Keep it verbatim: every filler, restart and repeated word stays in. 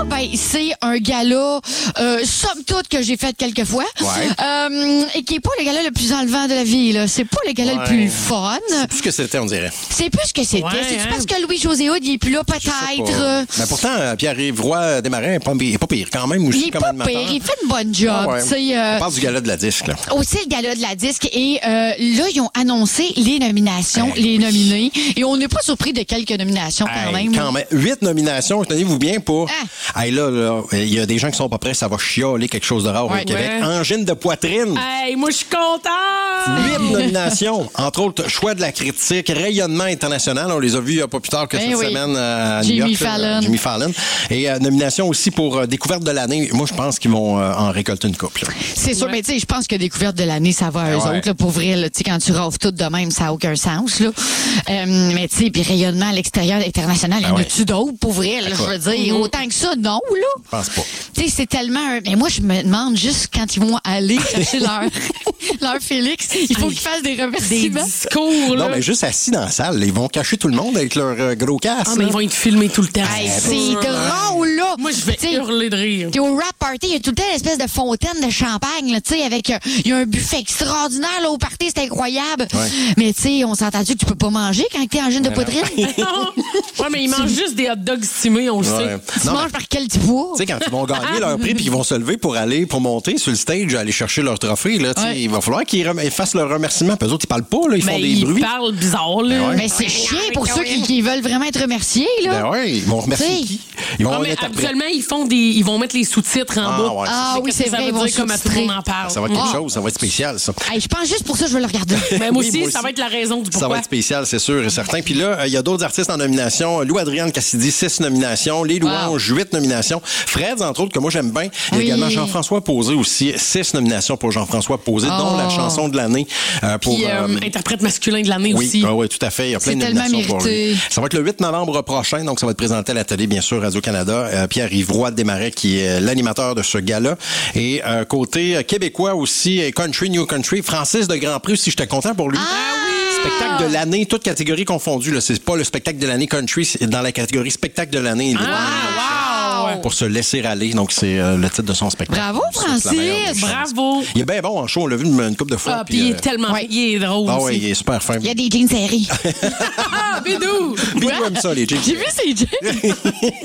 ben, c'est un gala, euh, somme toute, que j'ai fait quelques fois. Ouais. Euh, et qui est pas le gala le plus enlevant de la vie, là. C'est pas le gala Ouais. le plus fun. C'est plus ce que c'était, on dirait. C'est plus ce que c'était. Ouais, C'est-tu hein? parce que Louis-José Hood, il est plus là, Je sais peut-être? pas. Mais pourtant, euh, Pierre-Yves Roy Desmarais est pas, il est pas pire quand même aussi Il est comme pas animateur. pire. Il fait une bonne job. Ah ouais. Tu sais, euh, On parle du gala de la disque, là. aussi le gala de la disque. Et euh, là, ils ont annoncé les nominations, Hey, les nominés. Et on n'est pas surpris de quelques nominations quand Hey, même. quand même. Huit nominations, tenez-vous bien pour. Ah. Hey, là, là, il y a des gens qui sont pas prêts, ça va chialer quelque chose de rare Ouais. au Québec. Ouais. Angine de poitrine. Hey, moi, je suis contente! Huit nominations, entre autres, choix de la critique, rayonnement international. On les a vus il n'y a pas plus tard que Ben cette oui. semaine euh, à New Jimmy York. là, Fallon. Jimmy Fallon. Et euh, nomination aussi pour euh, découverte de l'année. Moi, je pense qu'ils vont euh, en récolter une couple. là. C'est sûr, Ouais. mais tu sais, je pense que découverte de l'année, ça va à eux Ouais. autres. Là, pour vrai, là, tu sais, quand tu rafles tout de même, ça n'a aucun sens. Là. Euh, mais tu sais, puis rayonnement à l'extérieur international, il y en Ah ouais. a-tu d'autres, pour vrai? Là, je veux dire, autant que ça, non, là. Je pense pas. Tu sais, c'est tellement... un- Mais moi, je me demande juste quand ils vont aller chercher leur, leur Félix, il faut qu'ils fassent des Des remerciements. discours, là. Non, mais juste assis dans la salle, ils vont cacher tout le monde avec leur euh, gros casque. Ah, mais ils vont être filmés tout le temps. Hey, c'est drôle, là. Moi, je vais Tu sais, hurler de rire. Puis au rap party, il y a tout le temps une espèce de fontaine de champagne, là, tu sais, avec, euh, il y a un buffet extraordinaire, là, au party, c'est incroyable. Ouais. Mais tu sais, on s'entend-tu que tu peux pas manger quand t'es en gêne de poitrine? Ouais, mais ils mangent juste des hot dogs stimés, on le Ouais. sait. Tu Non, manges par quel petit poids? Tu sais, quand ils vont gagner leur prix puis qu'ils vont se lever pour aller, pour monter sur le stage, aller chercher leur trophée, là, tu sais, Ouais. il va falloir qu'ils rem- ils fassent leur remerciement. Puis eux autres, ils parlent pas, là, ils font Mais des ils bruits. parlent bizarre, là. Ben ouais. Mais c'est chiant pour ceux qui, qui veulent vraiment être remerciés, là. Ben ouais, ils vont remercier Tu sais. qui? Ils vont Ah, avoir mais un interprète. habituellement, ils font des, ils vont mettre les sous-titres en Ah, bas. ouais. Ah oui, Qu'est-ce c'est que ça vrai, ils veut vont dire comme à tout le monde en sous-titrer. parle. Ça va être quelque Ah. chose, ça va être spécial, ça. Hey, je pense juste pour ça, je vais le regarder. Mais moi Oui, aussi, moi ça aussi. va être la raison du Ça pourquoi. va être spécial, c'est sûr et certain. Puis là, euh, il y a d'autres artistes en nomination. Lou Adrienne Cassidy, six nominations. Les Louanges, huit nominations. Fred, entre autres, que moi j'aime bien. Il y a Oui. également Jean-François Posé aussi, six nominations pour Jean-François Posé, dont Oh. la chanson de l'année. euh, pour, Puis, euh, euh, interprète masculin de l'année oui, aussi. ah oui, tout à fait. Il y a plein C'est de tellement nominations pour lui. mérité. Ça va être le huit novembre prochain, donc ça va être présenté à la télé, bien sûr, Radio-Canada. Euh, Pierre-Yves Roy Desmarais, qui est l'animateur de ce gala. Et euh, côté euh, québécois aussi, euh, Country, New Country, Francis de Grand Prix aussi, j'étais content pour lui. Ah oui! Spectacle de l'année, toutes catégories confondues. Là. C'est pas le spectacle de l'année country, c'est dans la catégorie spectacle de l'année. Ah, wow! Pour se laisser aller, donc c'est euh, le titre de son spectacle. Bravo, C'est la meilleure des Francis! chances. Bravo! Il est bien bon en show, on l'a vu une, une couple de fois. Ah, puis il est euh, tellement... ouais. Il est drôle Ah aussi. oui, il est super fin. Il y a des jeans serrés. Ah, Bidou! Bidou aime ça, les James. J'ai vu ces jeans.